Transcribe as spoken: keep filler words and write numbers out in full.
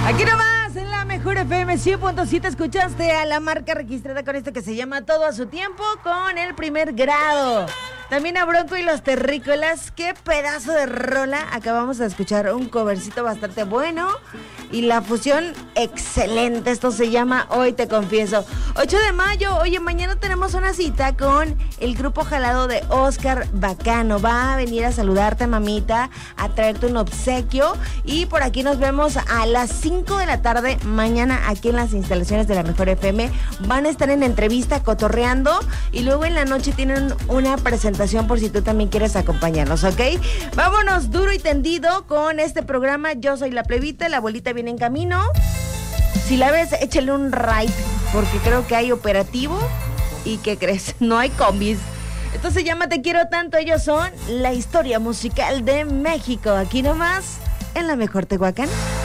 Aquí nomás, en la mejor F M cien punto siete, escuchaste a la marca registrada con esto que se llama Todo a su tiempo, con el primer grado. También a Bronco y los Terrícolas, qué pedazo de rola. Acabamos de escuchar un covercito bastante bueno y la fusión excelente. Esto se llama Hoy Te Confieso. ocho de mayo, oye, mañana tenemos una cita con el grupo jalado de Oscar Bacano. Va a venir a saludarte, mamita, a traerte un obsequio. Y por aquí nos vemos a las cinco de la tarde mañana aquí en las instalaciones de la Mejor F M. Van a estar en entrevista, cotorreando, y luego en la noche tienen una presentación por si tú también quieres acompañarnos, ¿ok? Vámonos duro y tendido con este programa. Yo soy la plebita, la abuelita viene en camino. Si la ves, échale un ride, porque creo que hay operativo. ¿Y qué crees? No hay combis. Esto se llama Te Quiero Tanto. Ellos son la historia musical de México. Aquí nomás, en la Mejor Tehuacán.